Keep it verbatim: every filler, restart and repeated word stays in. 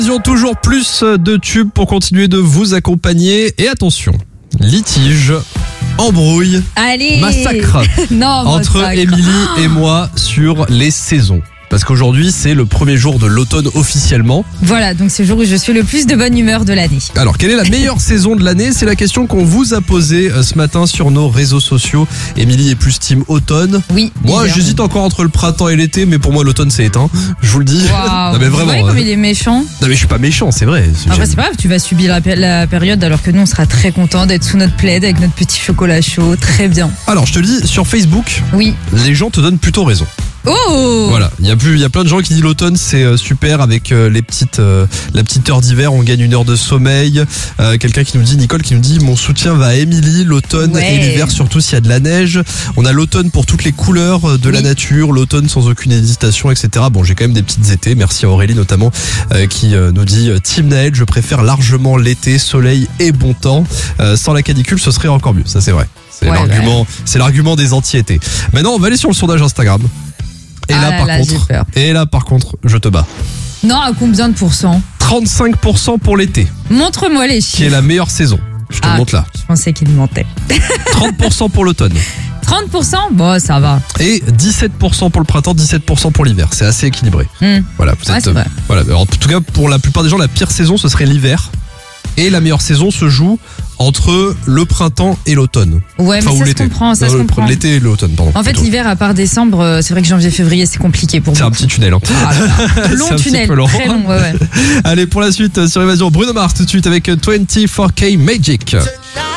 Toujours plus de tubes pour continuer de vous accompagner. Et attention, litige, embrouille, Allez. massacre non, entre massacre. Émilie et moi sur les saisons. Parce qu'aujourd'hui, c'est le premier jour de l'automne officiellement. Voilà, donc c'est le jour où je suis le plus de bonne humeur de l'année. Alors, quelle est la meilleure saison de l'année? C'est la question qu'on vous a posée ce matin sur nos réseaux sociaux. Émilie est plus team automne. Oui. Moi, hiver. j'hésite encore entre le printemps et l'été, mais pour moi, l'automne, c'est éteint. Je vous le dis. Waouh. Non, mais Vous vraiment. voyez comme hein. il est méchant. Non, mais je suis pas méchant, c'est vrai. Après, c'est pas grave, tu vas subir la, pe- la période alors que nous, on sera très contents d'être sous notre plaid avec notre petit chocolat chaud. Très bien. Alors, je te le dis, sur Facebook, Oui. les gens te donnent plutôt raison. Oh. Voilà, il y a plus, il y a plein de gens qui disent l'automne c'est euh, super avec euh, les petites, euh, la petite heure d'hiver, on gagne une heure de sommeil. Euh, quelqu'un qui nous dit, Nicole qui nous dit, mon soutien va à Émilie, l'automne Ouais. et l'hiver surtout s'il y a de la neige. On a l'automne pour toutes les couleurs de la Oui. nature, l'automne sans aucune hésitation, et cetera. Bon, j'ai quand même des petites étés. Merci à Aurélie notamment euh, qui euh, nous dit, Team Naël, je préfère largement l'été, soleil et bon temps. Euh, sans la canicule, ce serait encore mieux. Ça c'est vrai. C'est Ouais, l'argument, c'est l'argument des anti-étés. Maintenant, on va aller sur le sondage Instagram. Et Ah là, là par là, contre, j'ai peur. et là, par contre, je te bats. Non, à combien de pourcents? trente-cinq pour cent pour l'été, Montre-moi les qui est chiffres. la meilleure saison. Je te Ah. le montre là. Je pensais qu'il mentait. trente pour cent pour l'automne. trente pour cent. Bon, ça va. Et dix-sept pour cent pour le printemps, dix-sept pour cent pour l'hiver. C'est assez équilibré. Hmm. Voilà, vous Ouais, êtes, c'est vrai. voilà. Alors, en tout cas, pour la plupart des gens, la pire saison, ce serait l'hiver. Et la meilleure saison se joue entre le printemps et l'automone. Ouais, mais Enfin, ou ça se l'été. comprend, ça Non, se le- comprend. L'été et l'automne, pardon. En fait, plutôt. l'hiver, à part décembre, euh, c'est vrai que janvier-février, c'est compliqué pour C'est beaucoup. un petit tunnel. Hein. Ah là là. C'est Long un petit tunnel, peu long. très long, ouais, ouais. Allez, pour la suite, sur Évasion, Bruno Mars tout de suite avec vingt-quatre K Magic. Tonight.